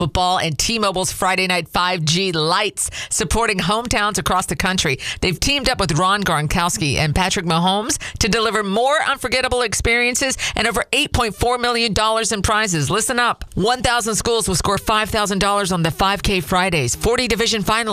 Football and T-Mobile's Friday Night 5G Lights, supporting hometowns across the country. They've teamed up with Ron Gronkowski and Patrick Mahomes to deliver more unforgettable experiences and over $8.4 million in prizes. Listen up. 1,000 schools will score $5,000 on the 5K Fridays. 40 division finalists